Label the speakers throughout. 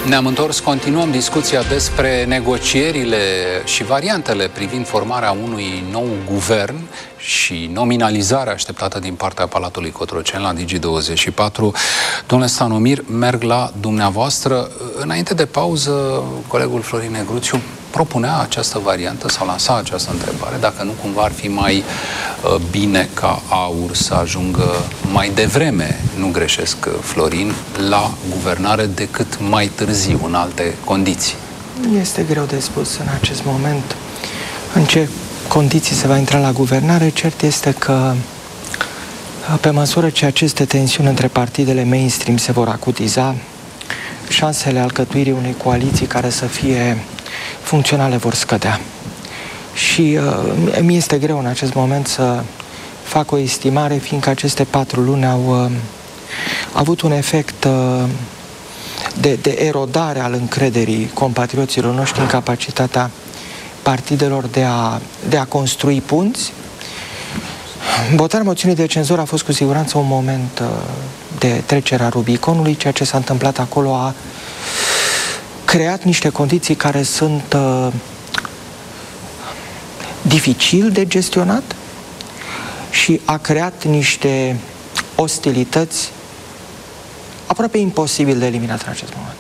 Speaker 1: Ne-am întors, continuăm discuția despre negocierile și variantele privind formarea unui nou guvern și nominalizarea așteptată din partea Palatului Cotroceni la Digi24. Domnule Stanomir, merg la dumneavoastră. Înainte de pauză, colegul Florin Negruțiu propunea această variantă sau lansa această întrebare, dacă nu cumva ar fi mai bine ca AUR să ajungă mai devreme, nu greșesc, Florin, la guvernare decât mai târziu, în alte condiții.
Speaker 2: Este greu de spus în acest moment în ce condiții se va intra la guvernare. Cert este că pe măsură ce aceste tensiuni între partidele mainstream se vor acutiza, șansele alcătuirii unei coaliții care să fie funcționale vor scădea. Și mi este greu în acest moment să fac o estimare, fiindcă aceste 4 luni au avut un efect de erodare al încrederii compatrioților noștri în capacitatea partidelor de a construi punți. Votarea moțiunii de cenzură a fost cu siguranță un moment de trecere a Rubiconului. Ceea ce s-a întâmplat acolo a creat niște condiții care sunt dificil de gestionat și a creat niște ostilități aproape imposibil de eliminat în acest moment.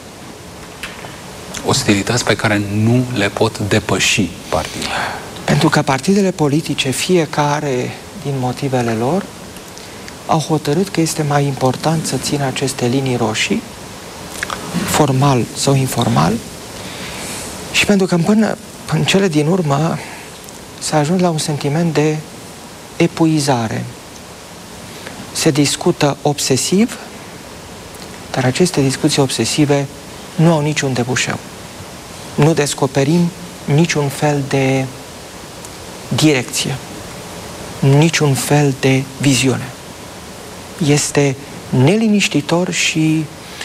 Speaker 1: Ostilități pe care nu le pot depăși partidele.
Speaker 2: Pentru că partidele politice, fiecare din motivele lor, au hotărât că este mai important să țină aceste linii roșii, formal sau informal, și pentru că până în cele din urmă s-a ajuns la un sentiment de epuizare. Se discută obsesiv, dar aceste discuții obsesive nu au niciun debușeu. Nu descoperim niciun fel de direcție, niciun fel de viziune. Este neliniștitor și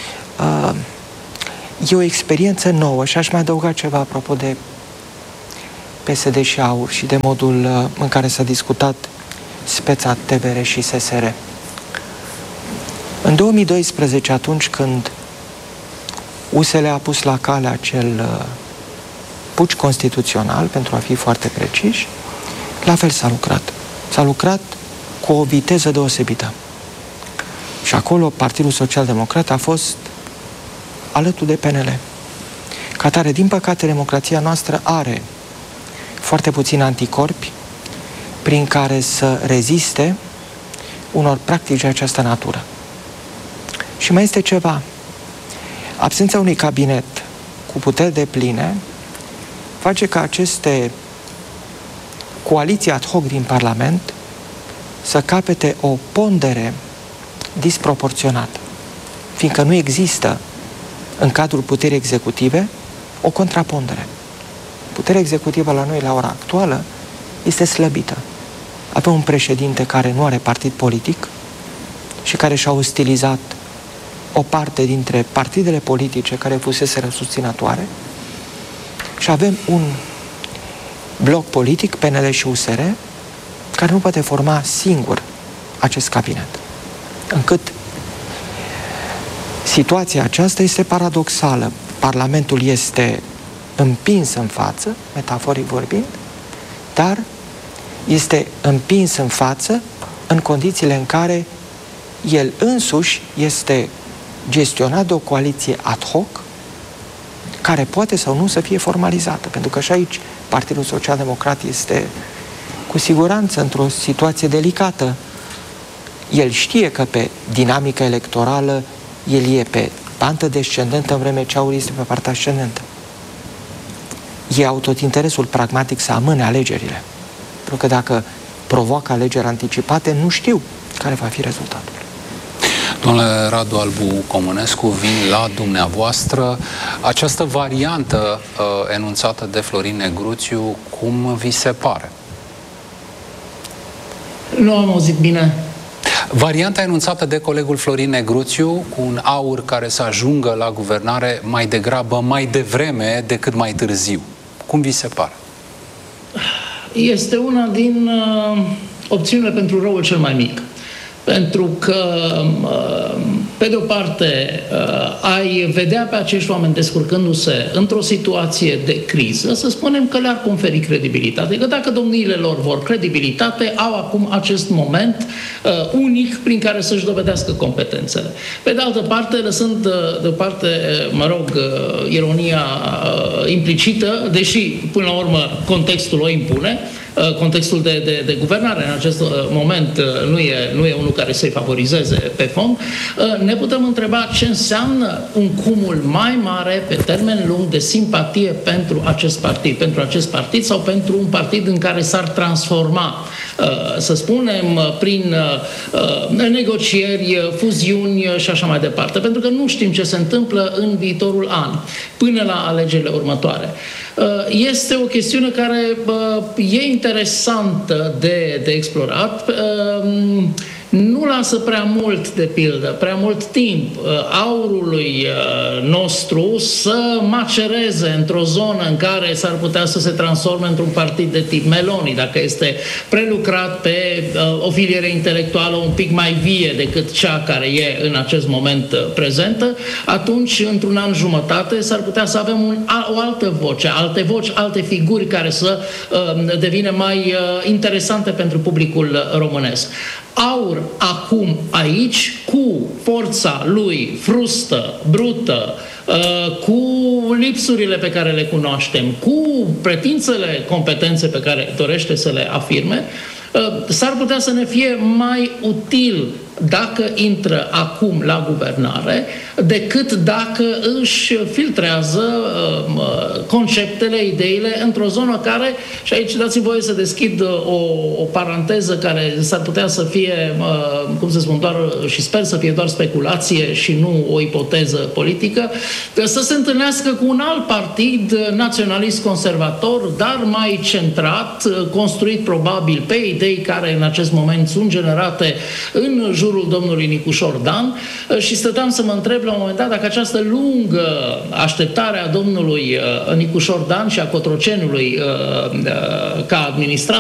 Speaker 2: e o experiență nouă. Și aș mai adăuga ceva apropo de PSD și AUR și de modul în care s-a discutat speța TVR și SSR. În 2012, atunci când USL a pus la cale acel puci constituțional, pentru a fi foarte preciși, la fel s-a lucrat. S-a lucrat cu o viteză deosebită. Și acolo Partidul Social Democrat a fost alături de PNL. Ca atare, din păcate, democrația noastră are foarte puțini anticorpi prin care să reziste unor practici de această natură. Și mai este ceva. Absența unui cabinet cu puteri depline face ca aceste coaliții ad hoc din Parlament să capete o pondere disproporționată, fiindcă nu există în cadrul puterii executive o contrapondere. Puterea executivă la noi, la ora actuală, este slăbită. Avem un președinte care nu are partid politic și care și-a ostilizat o parte dintre partidele politice care fuseseră susținătoare, și avem un bloc politic, PNL și USR, care nu poate forma singur acest cabinet. Încât situația aceasta este paradoxală. Parlamentul este împins în față, metaforic vorbind, dar este împins în față în condițiile în care el însuși este gestionat de o coaliție ad hoc care poate sau nu să fie formalizată. Pentru că și aici Partidul Social Democrat este cu siguranță într-o situație delicată. El știe că pe dinamica electorală el e pe pantă descendentă, în vreme ce AUR este pe partea ascendentă. Ei au tot interesul pragmatic să amâne alegerile. Pentru că dacă provoacă alegeri anticipate, nu știu care va fi rezultatul.
Speaker 1: Domnule Radu Albu Comănescu, vin la dumneavoastră. Această variantă enunțată de Florin Negruțiu, cum vi se pare?
Speaker 3: Nu am auzit bine.
Speaker 1: Varianta enunțată de colegul Florin Negruțiu, cu un AUR care să ajungă la guvernare mai degrabă, mai devreme decât mai târziu. Cum vi se pare?
Speaker 3: Este una din opțiunile pentru răul cel mai mic. Pentru că, pe de o parte, ai vedea pe acești oameni descurcându-se într-o situație de criză, să spunem că le-ar conferi credibilitate. Că dacă domniile lor vor credibilitate, au acum acest moment unic prin care să-și dovedească competențele. Pe de altă parte, lăsând deoparte, ironia implicită, deși, până la urmă, contextul o impune, contextul de guvernare în acest moment nu e unul care să-i favorizeze pe fond, ne putem întreba ce înseamnă un cumul mai mare pe termen lung de simpatie pentru acest partid sau pentru un partid în care s-ar transforma, să spunem, prin negocieri, fuziuni și așa mai departe. Pentru că nu știm ce se întâmplă în viitorul an, până la alegerile următoare. Este o chestiune care e interesantă de explorat. Nu lasă prea mult, de pildă, prea mult timp aurului nostru să macereze într-o zonă în care s-ar putea să se transforme într-un partid de tip Meloni, dacă este prelucrat pe o filiere intelectuală un pic mai vie decât cea care e în acest moment prezentă, atunci, într-un an jumătate, s-ar putea să avem o altă voce, alte figuri care să devină mai interesante pentru publicul românesc. Aur acum aici, cu forța lui frustă, brută, cu lipsurile pe care le cunoaștem, cu pretințele competențe pe care dorește să le afirme, s-ar putea să ne fie mai util dacă intră acum la guvernare, decât dacă își filtrează conceptele, ideile într-o zonă care, și aici dați-mi voie să deschid o paranteză care s-ar putea să fie, cum să spun, doar, și sper să fie doar speculație și nu o ipoteză politică, să se întâlnească cu un alt partid naționalist conservator, dar mai centrat, construit probabil pe idei care în acest moment sunt generate în jurul domnului Nicușor Dan, și stăteam să mă întreb la un moment dat dacă această lungă așteptare a domnului Nicușor Dan și a Cotrocenului ca administrator